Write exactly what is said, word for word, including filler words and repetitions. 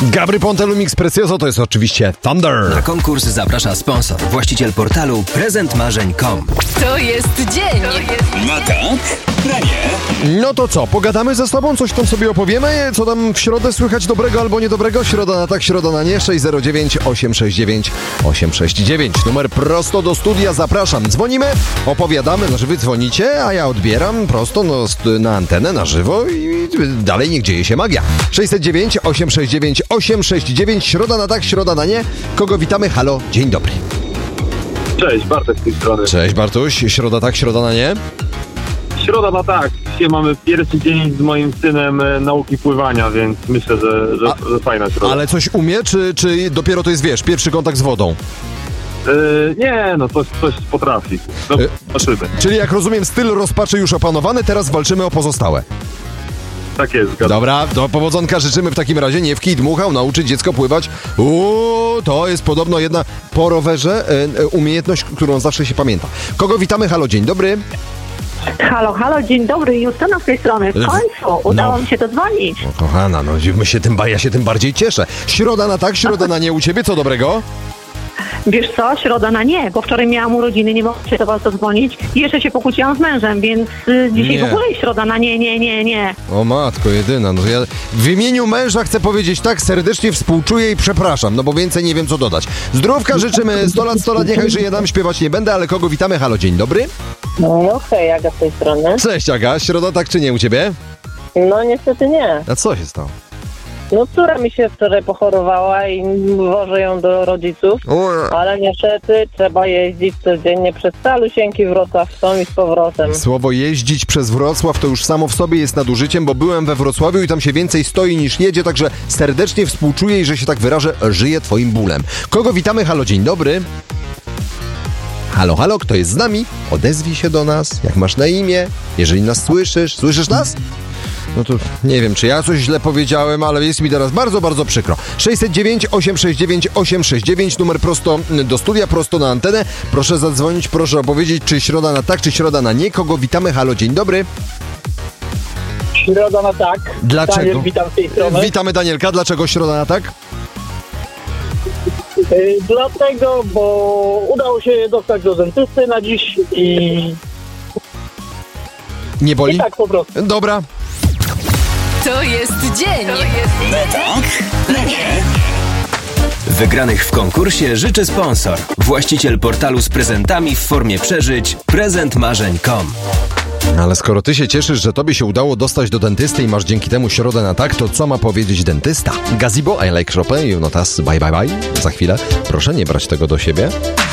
Gabry Ponte Lumix Precioso to jest oczywiście Thunder. Na konkurs zaprasza sponsor, właściciel portalu prezent marzeń kropka com. To jest dzień. To jest... No tak, na nie. No to co, pogadamy ze sobą, coś tam sobie opowiemy, co tam w środę słychać dobrego albo niedobrego? Środa na tak, środa na nie, sześć zero dziewięć osiem sześć dziewięć osiem sześć dziewięć. Numer prosto do studia, zapraszam. Dzwonimy, opowiadamy, znaczy wy dzwonicie, a ja odbieram prosto no, na antenę, na żywo i dalej niech dzieje się magia. sześć zero dziewięć osiem sześć dziewięć osiem sześć dziewięć, środa na tak, środa na nie. Kogo witamy? Halo, dzień dobry. Cześć, Bartek z tej strony. Cześć Bartuś, środa tak, środa na nie? Środa na tak. Dzisiaj mamy pierwszy dzień z moim synem e, nauki pływania, więc myślę, że, że, A, że fajna środa. Ale coś umie, czy, czy dopiero to jest, wiesz, pierwszy kontakt z wodą? E, nie, no coś, coś potrafi. No, zobaczymy. Czyli jak rozumiem, styl rozpaczy już opanowany, teraz walczymy o pozostałe. Tak jest, zgadzam. Dobra, do powodzonka życzymy w takim razie. Nie w kij dmuchał, nauczyć dziecko pływać. Uuu, to jest podobno jedna po rowerze e, e, umiejętność, którą zawsze się pamięta. Kogo witamy? Halo, dzień dobry. Halo, halo, dzień dobry, Justyna z tej strony. W końcu udało No. mi się dodzwonić. O, kochana, no my się tym, ja się tym bardziej cieszę. Środa na tak, środa na nie u ciebie, co dobrego? Wiesz co, środa na nie, bo wczoraj miałam urodziny, nie mogłam się do was dodzwonić i jeszcze się pokłóciłam z mężem, więc y, dzisiaj Nie. w ogóle jest środa na nie, nie, nie, nie. O matko jedyna, no to ja w imieniu męża chcę powiedzieć tak, serdecznie współczuję i przepraszam, no bo więcej nie wiem co dodać. Zdrówka życzymy, sto lat, sto lat, niechaj żyje nam, śpiewać nie będę, ale kogo witamy? Halo, dzień dobry. No hej, Aga z tej strony. Cześć Aga, środa tak czy nie u ciebie? No niestety nie. A co się stało? No córa mi się wczoraj pochorowała i wożę ją do rodziców, ale niestety trzeba jeździć codziennie przez calusieńki Wrocław w tą i z powrotem. Słowo jeździć przez Wrocław to już samo w sobie jest nadużyciem, bo byłem we Wrocławiu i tam się więcej stoi niż jedzie, także serdecznie współczuję i że się tak wyrażę, żyję twoim bólem. Kogo witamy? Halo, dzień dobry. Halo, halo, kto jest z nami? Odezwij się do nas, jak masz na imię, jeżeli nas słyszysz. Słyszysz nas? No to nie wiem, czy ja coś źle powiedziałem, ale jest mi teraz bardzo, bardzo przykro. sześć zero dziewięć osiem sześć dziewięć osiem sześć dziewięć, numer prosto do studia, prosto na antenę. Proszę zadzwonić, proszę opowiedzieć, czy środa na tak, czy środa na nie. Kogo witamy? Halo, dzień dobry. Środa na tak. Dlaczego? Daniel, witam z tej strony. Witamy Danielka. Dlaczego środa na tak? Yy, dlatego, bo udało się dostać do dentysty na dziś i... Nie boli? I tak po prostu. Dobra. To jest dzień. To jest No tak, na nie. Wygranych w konkursie życzy sponsor, właściciel portalu z prezentami w formie przeżyć prezent marzeń kropka com. Ale skoro ty się cieszysz, że tobie się udało dostać do dentysty i masz dzięki temu środę na tak, to co ma powiedzieć dentysta? Gazebo, I like Chopin, you notas, bye bye bye. Za chwilę. Proszę nie brać tego do siebie.